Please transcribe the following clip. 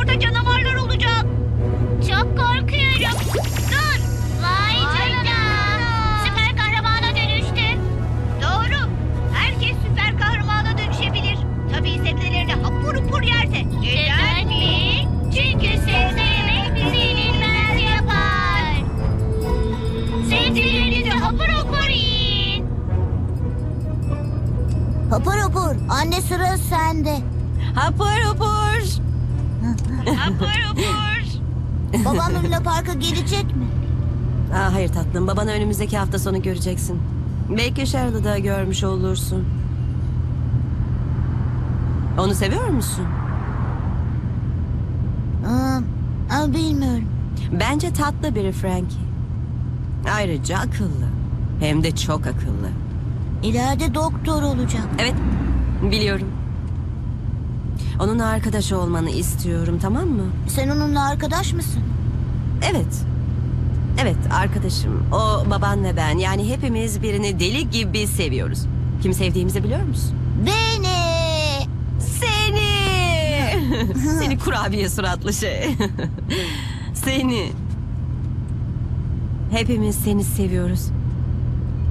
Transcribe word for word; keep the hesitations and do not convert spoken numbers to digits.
Orada canavarlar olacak. Çok korkuyorum. Dur. Vay canına. Süper kahramana dönüştü. Doğru. Herkes süper kahramana dönüşebilir. Tabii sebzelerini hapur hapur yerse. Neden mi? Çünkü sebze yemek bizi yenilmez yapar. Sebzelerinizi hapur hapur yiyin. Hopur hopur. Anne sıra sende. Hapur hapur. Hapur hapur. Babam Luna Park'a gelecek mi? Aa, hayır tatlım, babanı önümüzdeki hafta sonu göreceksin. Belki Cheryl'ı da görmüş olursun. Onu seviyor musun? Aa, aa, bilmiyorum. Bence tatlı biri Frankie. Ayrıca akıllı. Hem de çok akıllı. İleride doktor olacak. Evet, biliyorum. Onunla arkadaş olmanı istiyorum, tamam mı? Sen onunla arkadaş mısın? Evet. Evet, arkadaşım. O baban ve ben. Yani hepimiz birini deli gibi seviyoruz. Kimi sevdiğimizi biliyor musun? Beni. Seni! Seni kurabiye suratlı şey. Seni. Hepimiz seni seviyoruz.